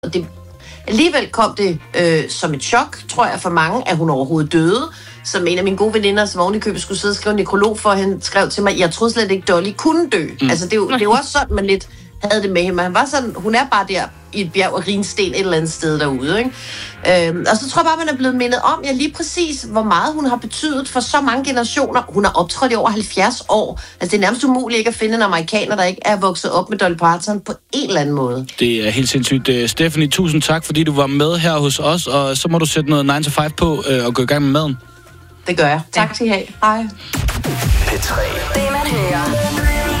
Det, alligevel kom det som et chok, tror jeg, for mange, at hun overhovedet døde. Som en af mine gode veninder, som oven i købet skulle sidde og skrive en nekrolog for, han skrev til mig, jeg troede slet ikke, Dolly kunne dø. Altså, det er jo også sådan, man lidt havde det med hende. Han var sådan, hun er bare der i et bjerg af rinsten et eller andet sted derude, ikke? Og så tror jeg bare, man er blevet mindet om, lige præcis, hvor meget hun har betydet for så mange generationer. Hun har optrådt i over 70 år. Altså, det er nærmest umuligt ikke at finde en amerikaner, der ikke er vokset op med Dolly Parton på en eller anden måde. Det er helt sindssygt. Stephanie, tusind tak, fordi du var med her hos os, og så må du sætte noget 9 to 5 på og gå i gang med maden. Det gør jeg. Tak til jer. Hej. P3. Det man hører.